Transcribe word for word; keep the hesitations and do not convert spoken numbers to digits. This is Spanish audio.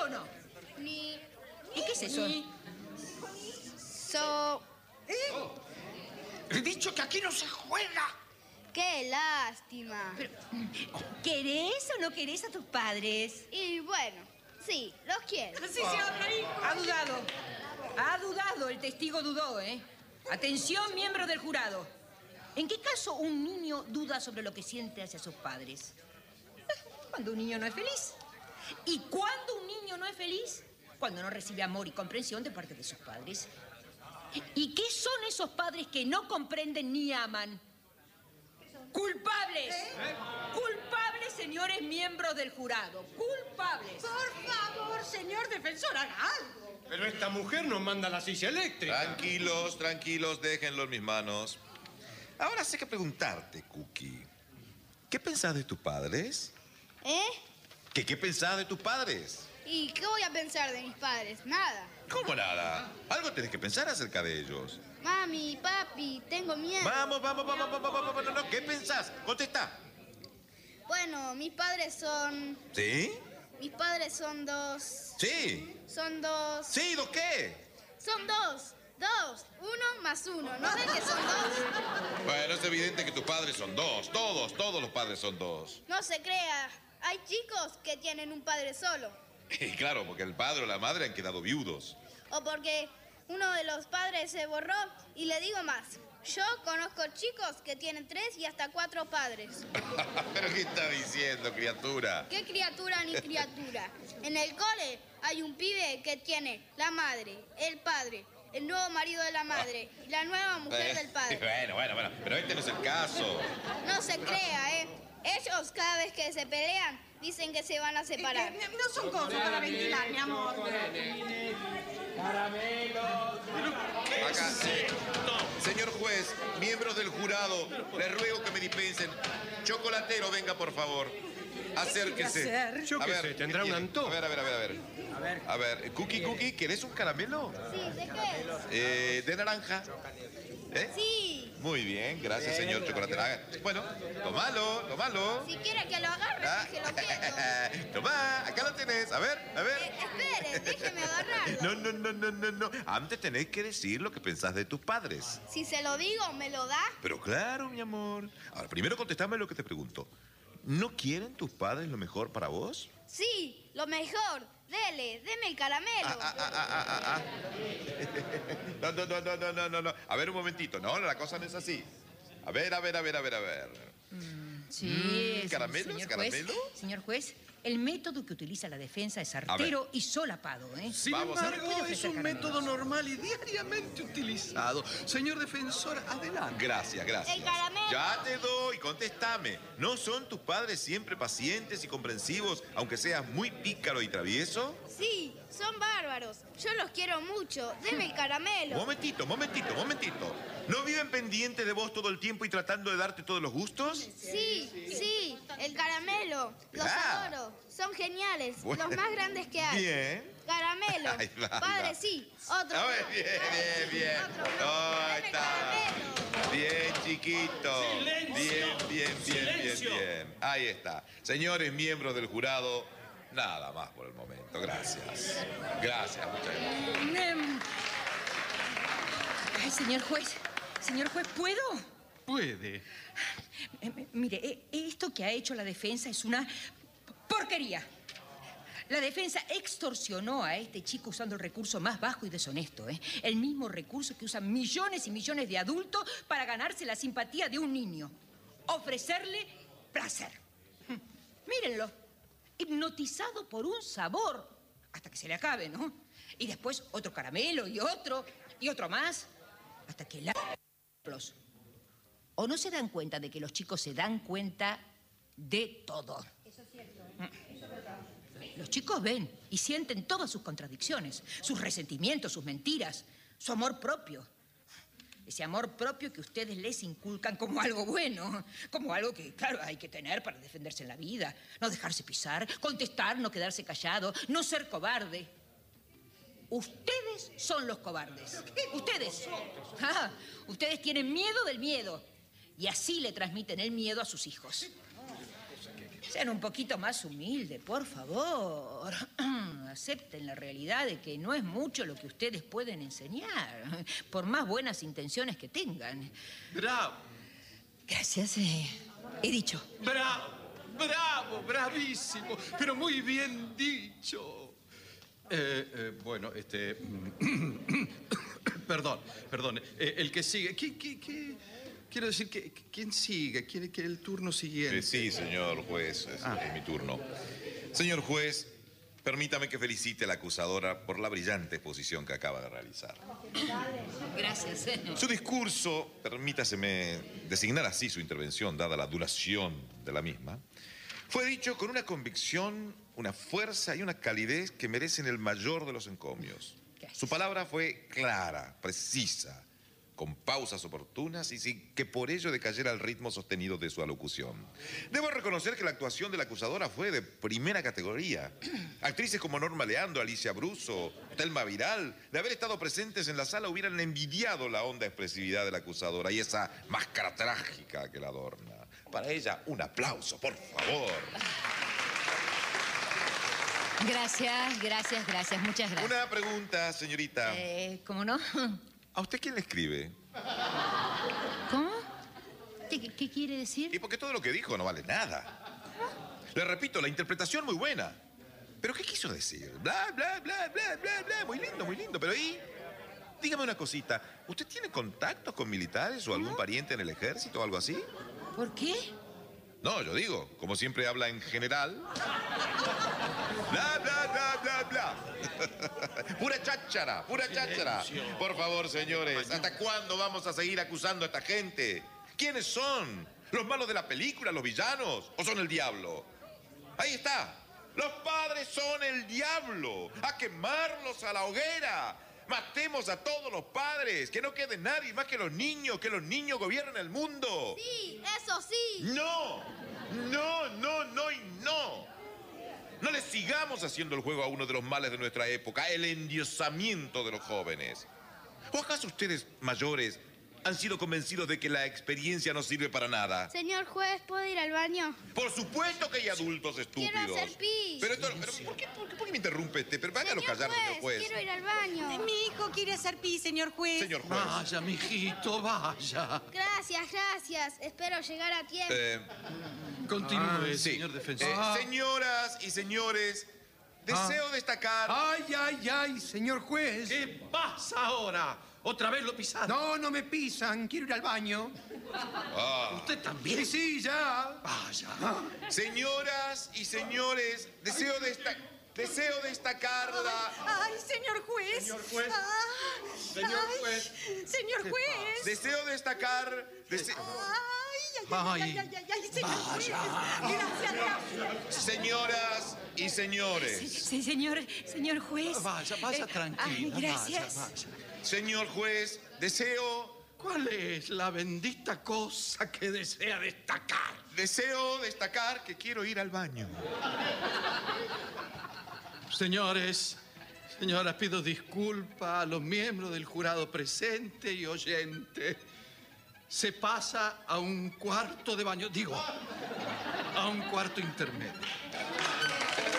o no? Ni... ¿Y qué es eso? Ni... So... ¿Eh? He dicho que aquí no se juega. ¡Qué lástima! Pero, ¿querés o no querés a tus padres? Y bueno, sí, los quiero. Así se habla, hijo. Ha dudado. Ha dudado. El testigo dudó, ¿eh? Atención, miembros del jurado. ¿En qué caso un niño duda sobre lo que siente hacia sus padres? Cuando un niño no es feliz. ¿Y cuándo un niño no es feliz? Cuando no recibe amor y comprensión de parte de sus padres. ¿Y qué son esos padres que no comprenden ni aman? ¡Culpables! ¿Eh? ¡Culpables, señores miembros del jurado! ¡Culpables! Por favor, señor defensor, haga algo. Pero esta mujer nos manda la silla eléctrica. Tranquilos, tranquilos, déjenlo en mis manos. Ahora sé que preguntarte, Cookie. ¿Qué pensás de tus padres? ¿Eh? ¿Qué, qué pensás de tus padres? ¿Y qué voy a pensar de mis padres? Nada. ¿Cómo nada? Algo tenés que pensar acerca de ellos. Mami, papi, tengo miedo. Vamos, vamos, vamos, vamos, vamos, vamos, no, no. ¿Qué pensás? Contestá. Bueno, mis padres son... ¿Sí? Mis padres son dos... Sí. Son dos... ¿Sí? ¿Dos qué? Son dos. Dos. Uno más uno. ¿No ven que son dos? Bueno, es evidente que tus padres son dos. Todos, todos los padres son dos. No se crea. Hay chicos que tienen un padre solo. Y claro, porque el padre o la madre han quedado viudos. O porque uno de los padres se borró. Y le digo más. Yo conozco chicos que tienen tres y hasta cuatro padres. ¿Pero qué está diciendo, criatura? ¿Qué criatura ni criatura? En el cole hay un pibe que tiene la madre, el padre, el nuevo marido de la madre y la nueva mujer del padre. Bueno, bueno, bueno. Pero este no es el caso. No se crea, ¿eh? Ellos cada vez que se pelean dicen que se van a separar. Eh, eh, no son cosas para ventilar, mi amor. Caramelos. Acá, eh, señor juez, miembros del jurado, les ruego que me dispensen. Chocolatero, venga, por favor. Acérquese. Yo A qué ver, sé, tendrá ¿qué un tiene? antojo. A ver, a ver, a ver, a ver. A ver. A ver, Cookie, Cookie, ¿querés un caramelo? Sí, ¿de qué? Eh, ¿de naranja? ¿Eh? Sí. Muy bien, gracias, señor chocolatero. Ah, bueno, tomalo, tomalo. Si quiere que lo agarre, Ah. que lo quiero. Tomá, acá lo tenés. A ver, a ver. Eh, espere, déjeme agarrarlo. No, no, no, no, no, no. Antes tenés que decir lo que pensás de tus padres. Si se lo digo, ¿me lo da? Pero claro, mi amor. Ahora, primero contestame lo que te pregunto. ¿No quieren tus padres lo mejor para vos? Sí, lo mejor. Dele, deme el caramelo. Ah, ah, ah, ah, ah, ah. No, no, no, no, no, no, no, no. A ver, un momentito. No, la cosa no es así. A ver, a ver, a ver, a ver, a ver. Sí. Mm, ¿caramelos? Señor ¿Caramelo? Juez, señor juez, el método que utiliza la defensa es artero y solapado, ¿eh? Sin Vamos, embargo, puede es ofrecer un caramelos. método normal y diariamente utilizado. Señor defensor, adelante. Gracias, gracias. El caramelo. Ya te doy, contéstame. ¿No son tus padres siempre pacientes y comprensivos, aunque seas muy pícaro y travieso? Sí, son bárbaros. Yo los quiero mucho. Deme el caramelo. Momentito, momentito, momentito. ¿No viven pendientes de vos todo el tiempo y tratando de darte todos los gustos? Sí, sí, el caramelo. Los Ah. adoro. Son geniales. Bueno. Los más grandes que hay. Bien. Caramelo. Ahí va, ahí Padre, va. sí. Otro. A no. ver, bien, bien, bien. Otro no. Oh, ahí Deme está. caramelo. Bien, chiquito. Silencio. Bien, bien, bien, Silencio. bien, bien. Ahí está. Señores miembros del jurado, nada más por el momento. Gracias. Gracias, muchas gracias. Em, Ay, señor juez, señor juez, ¿puedo? Puede. Eh, eh, mire, eh, esto que ha hecho la defensa es una porquería. La defensa extorsionó a este chico usando el recurso más bajo y deshonesto, ¿eh? El mismo recurso que usan millones y millones de adultos para ganarse la simpatía de un niño. Ofrecerle placer. Hm, Mírenlo. Hipnotizado por un sabor. Hasta que se le acabe, ¿no? Y después otro caramelo y otro y otro más. Hasta que la... ¿O no se dan cuenta de que los chicos se dan cuenta de todo? Eso es cierto, ¿eh? Eso es verdad. Los chicos ven y sienten todas sus contradicciones, sus resentimientos, sus mentiras, su amor propio. Ese amor propio que ustedes les inculcan como algo bueno, como algo que, claro, hay que tener para defenderse en la vida. No dejarse pisar, contestar, no quedarse callado, no ser cobarde. Ustedes son los cobardes. Ustedes. Ah, ustedes tienen miedo del miedo. Y así le transmiten el miedo a sus hijos. Sean un poquito más humildes, por favor. acepten la realidad de que no es mucho lo que ustedes pueden enseñar, por más buenas intenciones que tengan. Bravo. Gracias, eh, he dicho. Bravo, bravo, bravísimo, pero muy bien dicho. Eh, eh, bueno, este... perdón, perdón. Eh, el que sigue... ¿Qué, qué, qué? Quiero decir, que, ¿quién sigue? ¿Quiere que el turno siguiente? Eh, sí, señor juez, es, Ah. es mi turno. Señor juez, permítame que felicite a la acusadora por la brillante exposición que acaba de realizar. Gracias. eh. Su discurso, permítaseme designar así su intervención, dada la duración de la misma, fue dicho con una convicción, una fuerza y una calidez que merecen el mayor de los encomios. Gracias. Su palabra fue clara, precisa, con pausas oportunas y sin que por ello decayera el ritmo sostenido de su alocución. Debo reconocer que la actuación de la acusadora fue de primera categoría. Actrices como Norma Leandro, Alicia Bruso, Telma Viral, de haber estado presentes en la sala hubieran envidiado la honda expresividad de la acusadora y esa máscara trágica que la adorna. Para ella, un aplauso, por favor. Gracias, gracias, gracias, muchas gracias. Una pregunta, señorita. Eh, ¿cómo no? ¿A usted quién le escribe? ¿Cómo? ¿Qué, qué quiere decir? Y porque todo lo que dijo no vale nada. Le repito, la interpretación muy buena. ¿Pero qué quiso decir? Bla, bla, bla, bla, bla, bla. Muy lindo, muy lindo. Pero ahí, dígame una cosita. ¿Usted tiene contactos con militares o algún pariente en el ejército o algo así? ¿Por qué? No, yo digo, como siempre habla en general. Bla, bla, bla, bla, bla. Pura cháchara, pura cháchara. Por favor, señores, ¿hasta cuándo vamos a seguir acusando a esta gente? ¿Quiénes son? ¿Los malos de la película, los villanos? ¿O son el diablo? Ahí está. Los padres son el diablo. A quemarlos a la hoguera. Matemos a todos los padres. Que no quede nadie más que los niños. Que los niños gobiernen el mundo. Sí, eso sí. No, no, no, no y no. No le sigamos haciendo el juego a uno de los males de nuestra época, el endiosamiento de los jóvenes. ¿O acaso ustedes, mayores, han sido convencidos de que la experiencia no sirve para nada? Señor juez, ¿puedo ir al baño? Por supuesto que hay adultos estúpidos. Quiero hacer pis. Pero, esto- pero ¿por, qué, por, qué, por qué me interrumpe este? Pero hágalo Señor callar, señor juez. quiero ir al baño. Mi hijo quiere hacer pis, señor juez. Señor juez. Vaya, mijito, vaya. Gracias, gracias. Espero llegar a tiempo. Eh, Continúe, sí. señor defensor. Eh, señoras y señores, deseo destacar... Ay, ay, ay, señor juez. ¿Qué pasa ahora? ¿Otra vez lo pisaron? No, no me pisan, quiero ir al baño. ¿Usted Sí, también? sí, ya. Vaya. Señoras y señores, deseo, desta- deseo destacar la... Ay, señor juez. Señor juez. Señor juez. Señor juez. Deseo destacar... dese- Ay, ay, ay, ay, ay, ay, señor juez. Gracias, gracias. Señoras y señores, Sí, señor, señor juez. Vaya, vaya Eh, tranquila. ay, gracias. Vaya, vaya. señor juez, deseo... ¿Cuál es la bendita cosa que desea destacar? Deseo destacar que quiero ir al baño. Señores, señoras, pido disculpas a los miembros del jurado presente y oyente. Se pasa a un cuarto de baño, digo, a un cuarto intermedio.